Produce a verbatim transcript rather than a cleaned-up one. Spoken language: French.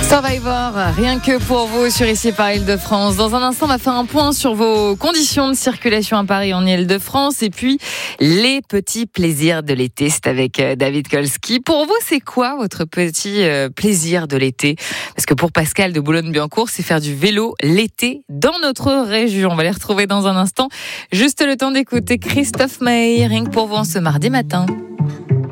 Survivor, rien que pour vous sur Ici par Île-de-France. Dans un instant, on va faire un point sur vos conditions de circulation à Paris en Île-de-France et puis les petits plaisirs de l'été. C'est avec David Kolski. Pour vous, c'est quoi votre petit plaisir de l'été ? Parce que pour Pascal de Boulogne-Billancourt, c'est faire du vélo l'été dans notre région. On va les retrouver dans un instant. Juste le temps d'écouter Christophe Maé, rien que pour vous en ce mardi matin.